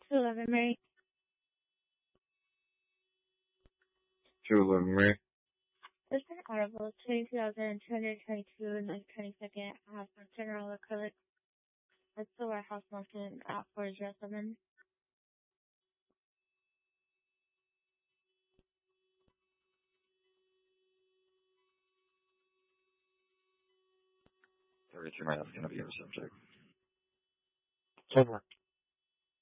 211 Mary. 211 Mary. This is an article 22,222 and the 22nd half of General Acrylic. That's the warehouse motion at 407. Thirty-three minutes going to be your subject. Over.